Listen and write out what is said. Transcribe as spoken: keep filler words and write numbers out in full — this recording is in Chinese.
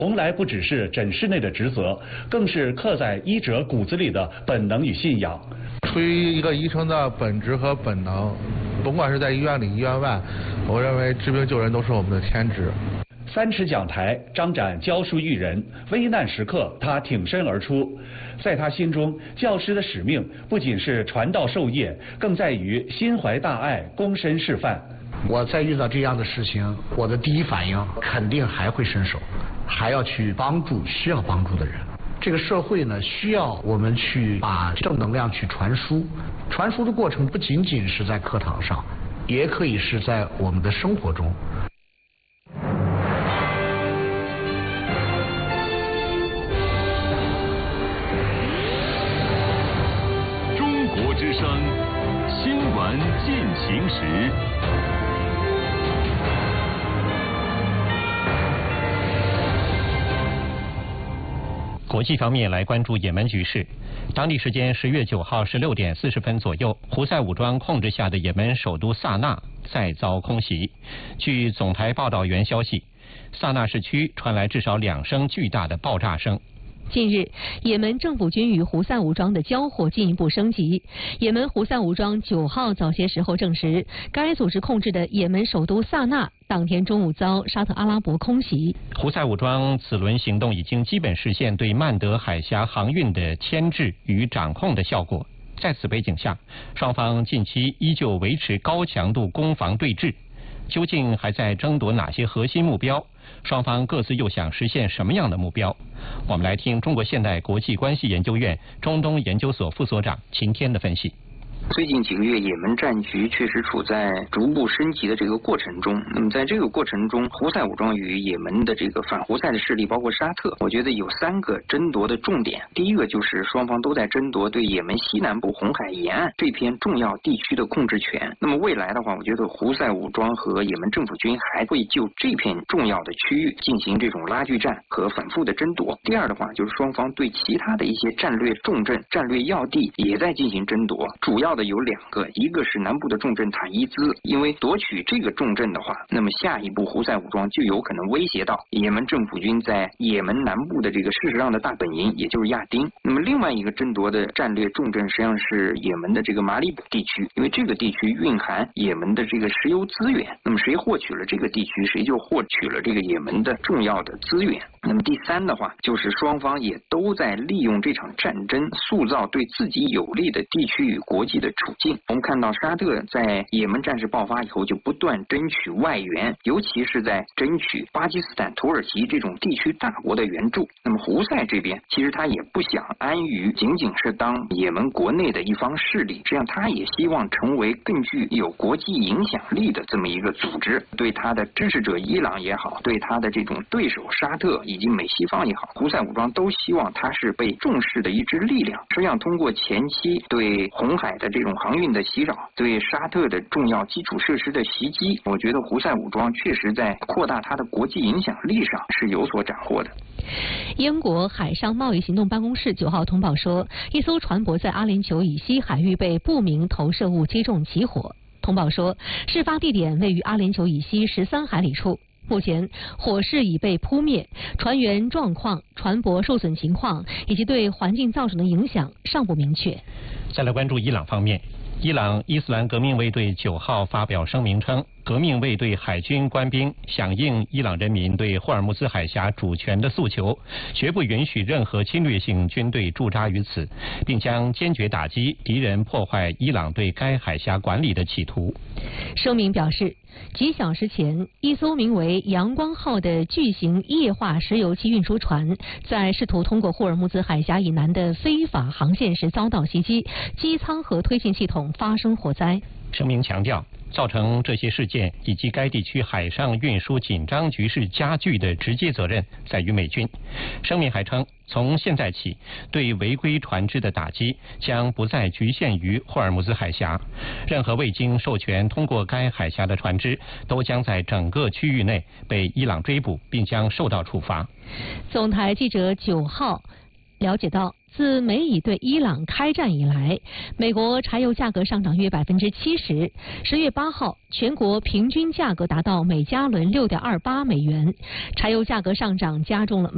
从来不只是诊室内的职责，更是刻在医者骨子里的本能与信仰。 出于一个医生的本职和本能，甭管是在医院里、医院外，我认为治病救人都是我们的天职。 三尺讲台，张展教书育人，危难时刻他挺身而出。在他心中，教师的使命不仅是传道授业，更在于心怀大爱，躬身示范。 我在遇到这样的事情，我的第一反应肯定还会伸手，还要去帮助需要帮助的人。这个社会呢，需要我们去把正能量去传输。传输的过程不仅仅是在课堂上，也可以是在我们的生活中。 中国之声，新闻进行时。 国际方面来关注也门局势。当地时间十月九号十六点四十分左右，胡塞武装控制下的也门首都萨那再遭空袭。据总台报道员消息，萨那市区传来至少两声巨大的爆炸声。 近日，也门政府军与胡塞武装的交火进一步升级。也门胡塞武装九号早些时候证实，该组织控制的也门首都萨那当天中午遭沙特阿拉伯空袭。 胡塞武装此轮行动已经基本实现对曼德海峡航运的牵制与掌控的效果。在此背景下，双方近期依旧维持高强度攻防对峙。究竟还在争夺哪些核心目标？双方各自又想实现什么样的目标？我们来听中国现代国际关系研究院中东研究所副所长秦天的分析。 最近几个月，也门战局确实处在逐步升级的这个过程中。那么在这个过程中，胡塞武装与也门的这个反胡塞的势力，包括沙特，我觉得有三个争夺的重点。第一个就是双方都在争夺对也门西南部红海沿岸这片重要地区的控制权。那么未来的话，我觉得胡塞武装和也门政府军还会就这片重要的区域进行这种拉锯战和反复的争夺。第二的话，就是双方对其他的一些战略重镇、战略要地也在进行争夺，主要的有两个，一个是南部的重镇塔伊兹，因为夺取这个重镇的话，那么下一步胡塞武装就有可能威胁到也门政府军在也门南部的这个事实上的大本营，也就是亚丁。那么另外一个争夺的战略重镇实际上是也门的这个马里卜地区，因为这个地区蕴含也门的这个石油资源，那么谁获取了这个地区，谁就获取了这个也门的重要的资源。那么第三的话，就是双方也都在利用这场战争塑造对自己有利的地区与国际的处境。我们看到沙特在也门战事爆发以后就不断争取外援，尤其是在争取巴基斯坦、土耳其这种地区大国的援助。那么胡塞这边其实他也不想安于仅仅是当也门国内的一方势力，实际上他也希望成为更具有国际影响力的这么一个组织。对他的支持者伊朗也好，对他的这种对手沙特以及美西方也好，胡塞武装都希望他是被重视的一支力量。实际上通过前期对红海的这种航运的袭扰，对沙特的重要基础设施的袭击，我觉得胡塞武装确实在扩大它的国际影响力上是有所斩获的。 英国海上贸易行动办公室九号通报说，一艘船舶在阿联酋以西海域被不明投射物击中起火。通报说，事发地点位于阿联酋以西十三海里处。目前火势已被扑灭，船员状况、船舶受损情况以及对环境造成的影响尚不明确。 再来关注伊朗方面，伊朗伊斯兰革命卫队九号发表声明称，革命卫队海军官兵响应伊朗人民对霍尔木兹海峡主权的诉求，绝不允许任何侵略性军队驻扎于此，并将坚决打击敌人破坏伊朗对该海峡管理的企图。 声明表示，几小时前，一艘名为阳光号的巨型液化石油气运输船在试图通过霍尔木兹海峡以南的非法航线时遭到袭击，机舱和推进系统发生火灾。 声明强调，造成这些事件以及该地区海上运输紧张局势加剧的直接责任在于美军。声明还称，从现在起，对违规船只的打击将不再局限于霍尔木兹海峡，任何未经授权通过该海峡的船只都将在整个区域内被伊朗追捕，并将受到处罚。 总台记者九号了解到，自美以对伊朗开战以来，美国柴油价格上涨约百分之七十。十月八号，全国平均价格达到每加仑六点二八美元。柴油价格上涨加重了